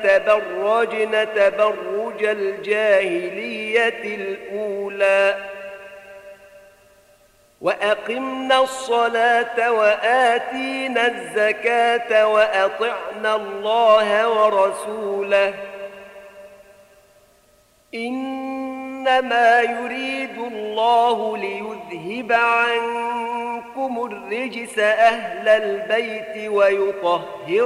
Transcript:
تبرجن تبرج الجاهلية الأولى وأقمنا الصلاة وآتينا الزكاة وأطعنا الله ورسوله إنما يريد الله ليذهب عنكم الرجس أهل البيت ويطهر